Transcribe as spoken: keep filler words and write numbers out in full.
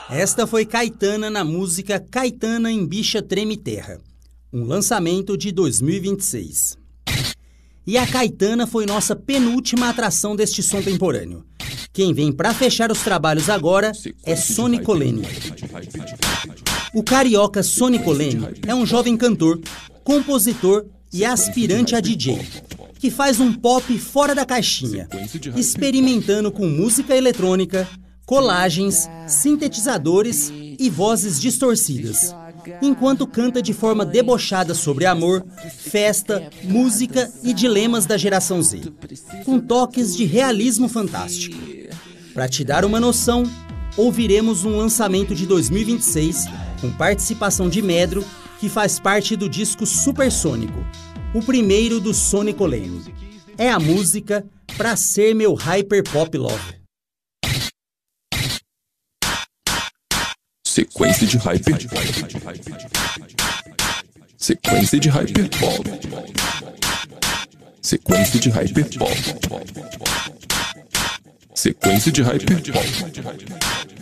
Esta foi Caetana na música Caetana em Bicha Treme Terra, um lançamento de dois mil e vinte e seis. E a Caetana foi nossa penúltima atração deste som temporâneo. Quem vem para fechar os trabalhos agora é Sônico Lene. O carioca Sônico Lene é um jovem cantor, compositor e aspirante a D J, que faz um pop fora da caixinha, experimentando com música eletrônica, colagens, sintetizadores e vozes distorcidas, enquanto canta de forma debochada sobre amor, festa, música e dilemas da geração Z, com toques de realismo fantástico. Para te dar uma noção, ouviremos um lançamento de dois mil e vinte e seis com participação de Medro, que faz parte do disco Supersônico, o primeiro do Sônico Lene. É a música Pra Ser Meu Hyper Pop Love. Sequência de hyper Sequência de hyper pop. Sequência de hyper pop. Sequência de hyper pop.